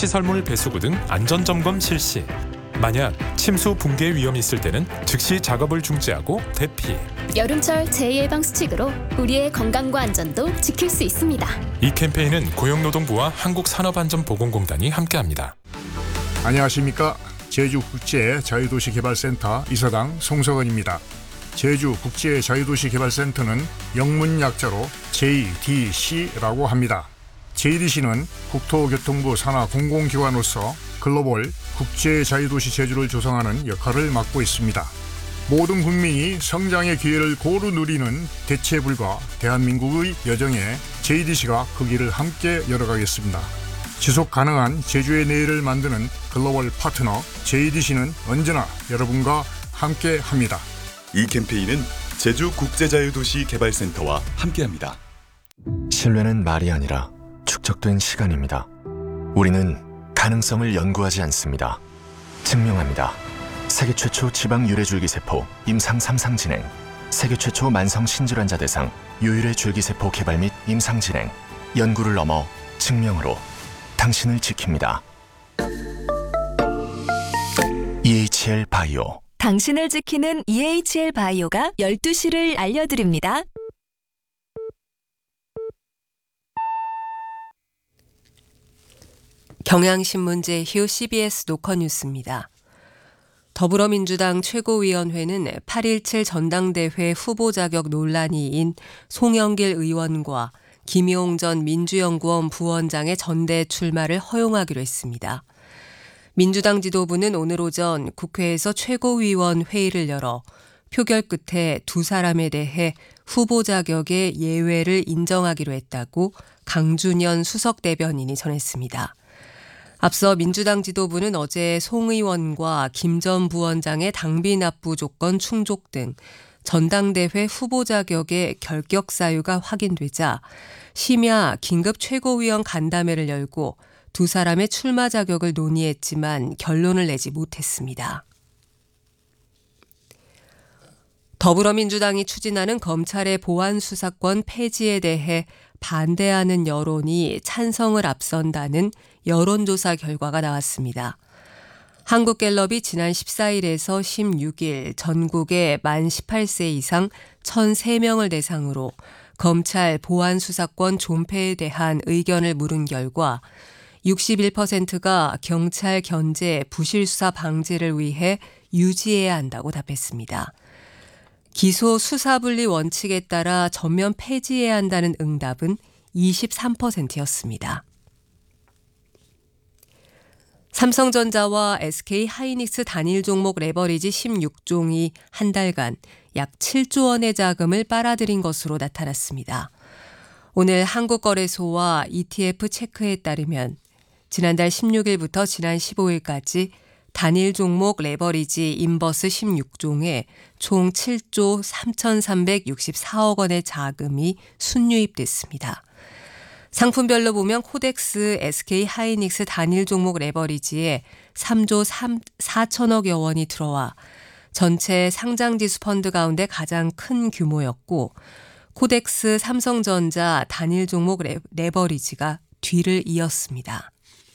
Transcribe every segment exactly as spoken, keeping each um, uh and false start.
시설물 배수구 등 안전점검 실시. 만약 침수 붕괴 위험이 있을 때는 즉시 작업을 중지하고 대피. 여름철 재예방 수칙으로 우리의 건강과 안전도 지킬 수 있습니다. 이 캠페인은 고용노동부와 한국산업안전보건공단이 함께합니다. 안녕하십니까. 제주국제자유도시개발센터 이사장 송석원입니다. 제주국제자유도시개발센터는 영문 약자로 제이디씨라고 합니다. 제이디씨는 국토교통부 산하 공공기관으로서 글로벌 국제자유도시 제주를 조성하는 역할을 맡고 있습니다. 모든 국민이 성장의 기회를 고루 누리는 대체불가 대한민국의 여정에 제이디씨가 그 길을 함께 열어가겠습니다. 지속 가능한 제주의 내일을 만드는 글로벌 파트너 제이디씨는 언제나 여러분과 함께합니다. 이 캠페인은 제주국제자유도시개발센터와 함께합니다. 신뢰는 말이 아니라 축적된 시간입니다. 우리는 가능성을 연구하지 않습니다. 증명합니다. 세계 최초 지방 유래줄기세포 임상 삼 상 진행, 세계 최초 만성 신질환자 대상 유일의 줄기세포 개발 및 임상 진행, 연구를 넘어 증명으로 당신을 지킵니다. 이에이치엘 바이오. 당신을 지키는 이에이치엘 바이오가 열두 시를 알려드립니다. 경향신문 제휴 씨비에스 노컷뉴스입니다. 더불어민주당 최고위원회는 팔 일칠 전당대회 후보 자격 논란이인 송영길 의원과 김용 전 민주연구원 부원장의 전대 출마를 허용하기로 했습니다. 민주당 지도부는 오늘 오전 국회에서 최고위원 회의를 열어 표결 끝에 두 사람에 대해 후보 자격의 예외를 인정하기로 했다고 강준현 수석 대변인이 전했습니다. 앞서 민주당 지도부는 어제 송 의원과 김 전 부원장의 당비 납부 조건 충족 등 전당대회 후보 자격의 결격 사유가 확인되자 심야 긴급 최고위원 간담회를 열고 두 사람의 출마 자격을 논의했지만 결론을 내지 못했습니다. 더불어민주당이 추진하는 검찰의 보안수사권 폐지에 대해 반대하는 여론이 찬성을 앞선다는 여론조사 결과가 나왔습니다. 한국갤럽이 지난 십사 일에서 십육 일 전국의 만 열여덟 세 이상 천삼 명을 대상으로 검찰 보안수사권 존폐에 대한 의견을 물은 결과 육십일 퍼센트가 경찰 견제 부실수사 방지를 위해 유지해야 한다고 답했습니다. 기소 수사분리 원칙에 따라 전면 폐지해야 한다는 응답은 이십삼 퍼센트였습니다. 삼성전자와 에스케이하이닉스 단일 종목 레버리지 십육 종이 한 달간 약 칠조 원의 자금을 빨아들인 것으로 나타났습니다. 오늘 한국거래소와 이티에프 체크에 따르면 지난달 십육 일부터 지난 십오 일까지 단일 종목 레버리지 인버스 십육 종에 총 칠조 삼천삼백육십사억 원의 자금이 순유입됐습니다. 상품별로 보면 코덱스, 에스케이하이닉스 단일 종목 레버리지에 삼조 사천억여 원이 들어와 전체 상장지수 펀드 가운데 가장 큰 규모였고 코덱스, 삼성전자 단일 종목 레, 레버리지가 뒤를 이었습니다.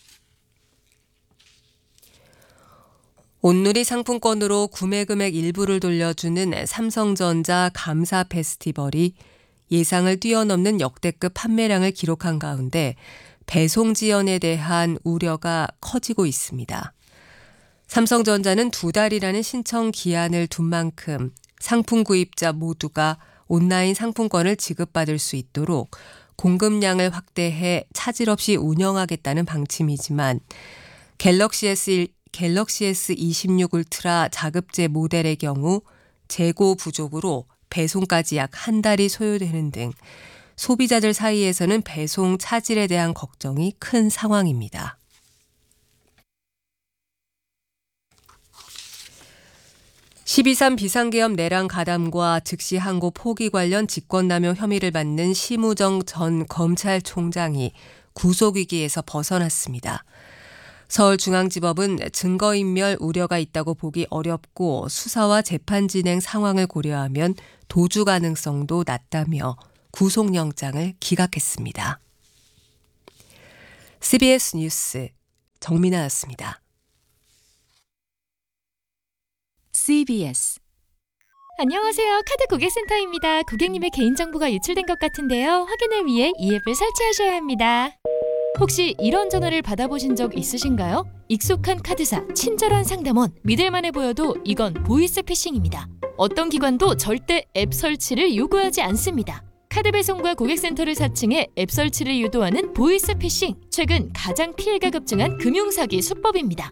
온누리 상품권으로 구매 금액 일부를 돌려주는 삼성전자 감사 페스티벌이 예상을 뛰어넘는 역대급 판매량을 기록한 가운데 배송 지연에 대한 우려가 커지고 있습니다. 삼성전자는 두 달이라는 신청 기한을 둔 만큼 상품 구입자 모두가 온라인 상품권을 지급받을 수 있도록 공급량을 확대해 차질 없이 운영하겠다는 방침이지만 갤럭시 에스 갤럭시 에스 이십육 울트라 자급제 모델의 경우 재고 부족으로 배송까지 약 한 달이 소요되는 등 소비자들 사이에서는 배송 차질에 대한 걱정이 큰 상황입니다. 십이 삼 비상계엄 내란 가담과 즉시 항고 포기 관련 직권남용 혐의를 받는 심우정 전 검찰총장이 구속위기에서 벗어났습니다. 서울중앙지법은 증거인멸 우려가 있다고 보기 어렵고 수사와 재판 진행 상황을 고려하면 도주 가능성도 낮다며 구속영장을 기각했습니다. 씨비에스 뉴스 정민아였습니다. 씨비에스 안녕하세요. 카드 고객센터입니다. 고객님의 개인정보가 유출된 것 같은데요. 확인을 위해 이 앱을 설치하셔야 합니다. 혹시 이런 전화를 받아보신 적 있으신가요? 익숙한 카드사, 친절한 상담원, 믿을만해 보여도 이건 보이스 피싱입니다. 어떤 기관도 절대 앱 설치를 요구하지 않습니다. 카드 배송과 고객센터를 사칭해 앱 설치를 유도하는 보이스 피싱. 최근 가장 피해가 급증한 금융사기 수법입니다.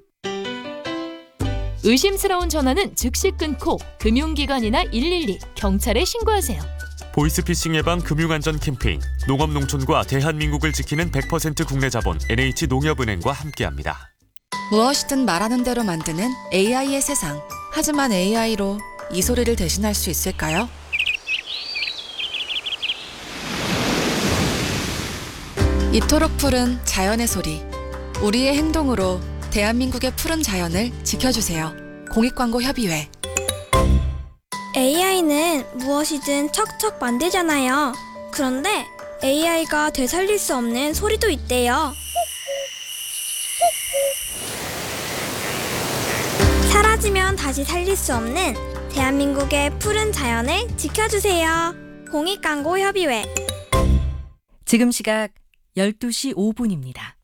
의심스러운 전화는 즉시 끊고 금융기관이나 일일이, 경찰에 신고하세요. 보이스피싱 예방 금융안전 캠페인 농업농촌과 대한민국을 지키는 백 퍼센트 국내 자본 엔에이치농협은행과 함께합니다. 무엇이든 말하는 대로 만드는 에이아이의 세상. 하지만 에이아이로 이 소리를 대신할 수 있을까요? 이토록 푸른 자연의 소리. 우리의 행동으로 대한민국의 푸른 자연을 지켜주세요. 공익광고협의회. 에이아이는 무엇이든 척척 만들잖아요. 그런데 에이아이가 되살릴 수 없는 소리도 있대요. 사라지면 다시 살릴 수 없는 대한민국의 푸른 자연을 지켜주세요. 공익광고협의회. 지금 시각 열두 시 오 분입니다.